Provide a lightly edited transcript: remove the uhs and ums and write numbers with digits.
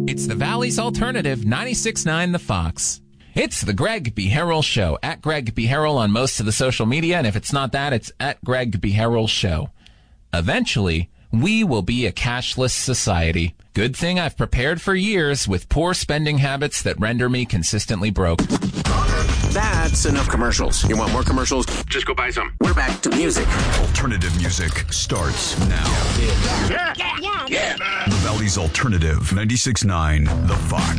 It's the Valley's Alternative 96.9 The Fox. It's the Greg B. Harrell Show. At Greg B. Harrell on most of the social media, and if it's not that, it's at Greg B. Harrell Show. Eventually, we will be a cashless society. Good thing I've prepared for years with poor spending habits that render me consistently broke. That's enough commercials. You want more commercials? Just go buy some. We're back to music. Alternative music starts now. Yeah. The Valley's Alternative 96.9 The Fox.